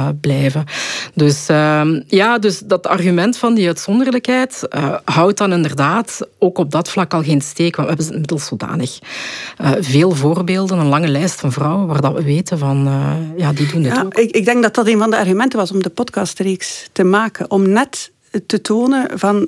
blijven. Dus dus dat argument van die uitzonderlijkheid houdt dan inderdaad ook op dat vlak al geen steek. Want we hebben inmiddels zodanig veel voorbeelden, een lange lijst van vrouwen waar dat we weten van, die doen dit ook. Ik denk dat een van de argumenten was om de podcastreeks te maken. Om net te tonen van,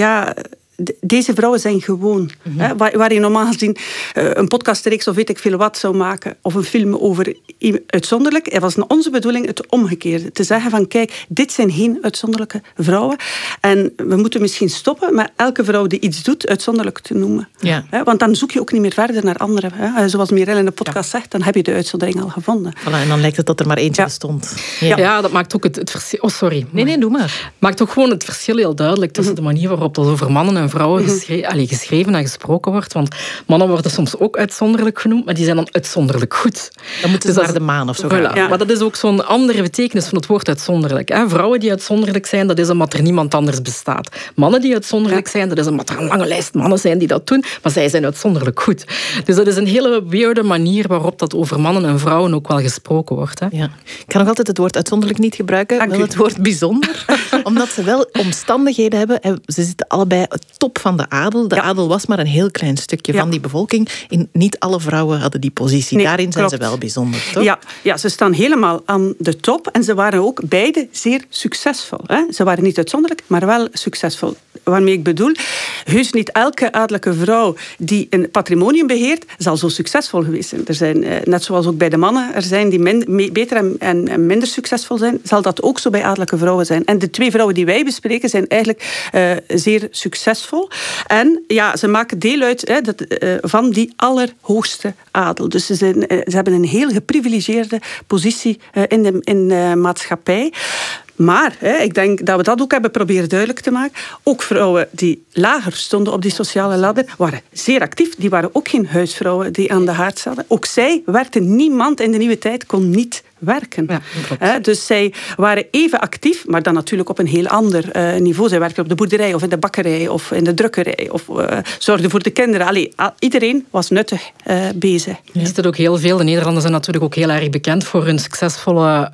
deze vrouwen zijn gewoon. Hè, waar je normaal gezien een podcastreeks of weet ik veel wat zou maken, of een film over uitzonderlijk. Het was onze bedoeling het omgekeerde. Te zeggen van, kijk, dit zijn geen uitzonderlijke vrouwen. En we moeten misschien stoppen met elke vrouw die iets doet uitzonderlijk te noemen. Ja. Hè, want dan zoek je ook niet meer verder naar anderen. Hè. Zoals Mireille in de podcast zegt, dan heb je de uitzondering al gevonden. Voilà, en dan lijkt het dat er maar eentje bestond. Ja, dat maakt ook het verschil. Oh, sorry. Nee, doe maar. Maakt ook gewoon het verschil heel duidelijk tussen de manier waarop dat over mannen en vrouwen geschreven en gesproken wordt. Want mannen worden soms ook uitzonderlijk genoemd, maar die zijn dan uitzonderlijk goed. Dan moeten ze naar de maan of zo gaan. Ja. Maar dat is ook zo'n andere betekenis van het woord uitzonderlijk. Hè? Vrouwen die uitzonderlijk zijn, dat is omdat er niemand anders bestaat. Mannen die uitzonderlijk zijn, dat is omdat er een lange lijst mannen zijn die dat doen, maar zij zijn uitzonderlijk goed. Dus dat is een hele weirde manier waarop dat over mannen en vrouwen ook wel gesproken wordt. Hè? Ja. Ik kan nog altijd het woord uitzonderlijk niet gebruiken, wel het woord bijzonder. Omdat ze wel omstandigheden hebben. Ze zitten allebei top van de adel. De adel was maar een heel klein stukje van die bevolking. Niet alle vrouwen hadden die positie. Nee, daarin zijn ze wel bijzonder, toch? Ja, ze staan helemaal aan de top. En ze waren ook beide zeer succesvol. Hè? Ze waren niet uitzonderlijk, maar wel succesvol. Waarmee ik bedoel, heus niet elke adellijke vrouw die een patrimonium beheert, zal zo succesvol geweest zijn. Er zijn, net zoals ook bij de mannen, er zijn die beter en minder succesvol zijn, zal dat ook zo bij adellijke vrouwen zijn. En de twee vrouwen die wij bespreken zijn eigenlijk zeer succesvol. En ze maken deel uit van die allerhoogste adel. Dus ze hebben een heel geprivilegeerde positie in de maatschappij. Maar ik denk dat we dat ook hebben proberen duidelijk te maken. Ook vrouwen die lager stonden op die sociale ladder waren zeer actief. Die waren ook geen huisvrouwen die aan de haard zaten. Ook zij werkten. Niemand in de nieuwe tijd kon niet werken. Ja, dus zij waren even actief, maar dan natuurlijk op een heel ander niveau. Zij werkten op de boerderij of in de bakkerij of in de drukkerij of zorgden voor de kinderen. Allee, iedereen was nuttig bezig. Je ziet het ook heel veel. De Nederlanders zijn natuurlijk ook heel erg bekend voor hun succesvolle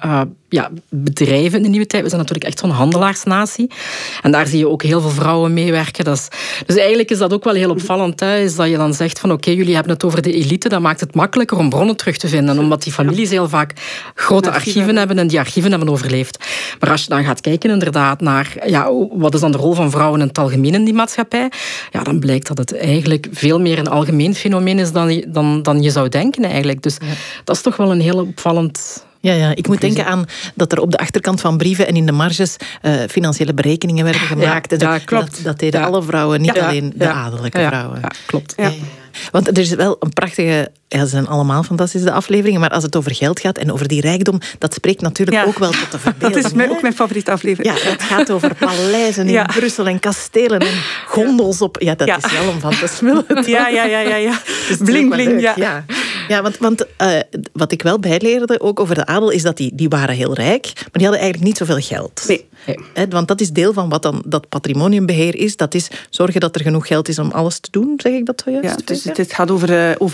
bedrijven in de nieuwe tijd. We zijn natuurlijk echt zo'n handelaarsnatie. En daar zie je ook heel veel vrouwen meewerken. Dus eigenlijk is dat ook wel heel opvallend. Hè, is dat je dan zegt van oké, jullie hebben het over de elite. Dat maakt het makkelijker om bronnen terug te vinden. Omdat die families heel vaak grote archieven hebben en die archieven hebben overleefd. Maar als je dan gaat kijken inderdaad naar wat is dan de rol van vrouwen in het algemeen in die maatschappij, dan blijkt dat het eigenlijk veel meer een algemeen fenomeen is dan je zou denken eigenlijk. Dus dat is toch wel een heel opvallend... Ja, ik moet denken aan dat er op de achterkant van brieven en in de marges financiële berekeningen werden gemaakt. Ja, klopt. Dat deden alle vrouwen, niet alleen de adellijke vrouwen. Ja, klopt. Ja. Want er is wel een prachtige... Ja, ze zijn allemaal fantastische afleveringen, maar als het over geld gaat en over die rijkdom, dat spreekt natuurlijk ook wel tot de verbeelding. Dat is ook mijn favoriete aflevering. Ja, het gaat over paleizen in Brussel en kastelen en gondels op... Ja, dat is wel om van te smullen. Ja. Bling, bling, Ja, want wat ik wel bijleerde, ook over de adel, is dat die waren heel rijk, maar die hadden eigenlijk niet zoveel geld. Nee. Want dat is deel van wat dan dat patrimoniumbeheer is. Dat is zorgen dat er genoeg geld is om alles te doen, zeg ik dat zo juist? Ja, dus het gaat over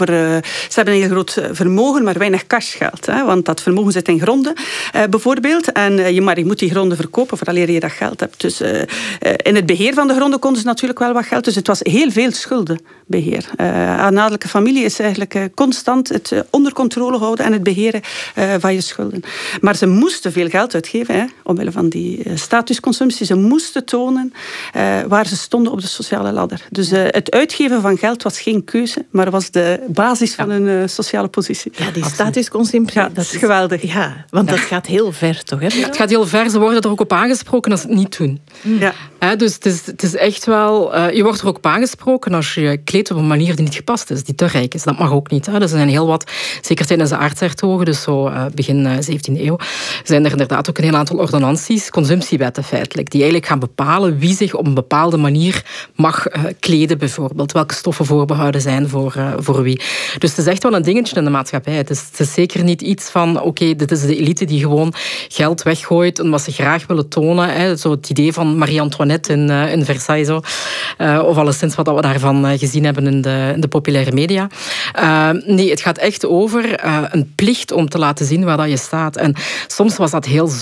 ze hebben een heel groot vermogen, maar weinig cashgeld. Want dat vermogen zit in gronden, bijvoorbeeld. Maar je moet die gronden verkopen vooraleer je dat geld hebt. Dus in het beheer van de gronden konden ze natuurlijk wel wat geld. Dus het was heel veel schuldenbeheer. Een adellijke familie is eigenlijk constant het onder controle houden en het beheren van je schulden. Maar ze moesten veel geld uitgeven, omwille van die statusconsumptie. Ze moesten tonen waar ze stonden op de sociale ladder. Dus het uitgeven van geld was geen keuze, maar was de basis van hun sociale positie. Ja, die statusconsumptie. Ja, dat is geweldig. Ja, want dat gaat heel ver, toch? Hè? Het gaat heel ver. Ze worden er ook op aangesproken als ze het niet doen. Ja. Dus het is echt wel... je wordt er ook op aangesproken als je je kleedt op een manier die niet gepast is, die te rijk is. Dat mag ook niet. Hè. Dus er zijn heel wat, zeker tijdens de aardhertogen, dus zo begin 17e eeuw, zijn er inderdaad ook een heel aantal ordonnanties, consumptiewetten feitelijk, die eigenlijk gaan bepalen wie zich op een bepaalde manier mag kleden, bijvoorbeeld. Welke stoffen voorbehouden zijn voor wie. Dus het is echt wel een dingetje in de maatschappij. Het is zeker niet iets van, oké, dit is de elite die gewoon geld weggooit omdat ze graag willen tonen. Hè. Zo het idee van Marie-Antoinette in Versailles. Zo. Of alleszins wat we daarvan gezien hebben in de populaire media. Nee, het gaat echt over een plicht om te laten zien waar dat je staat. En soms was dat heel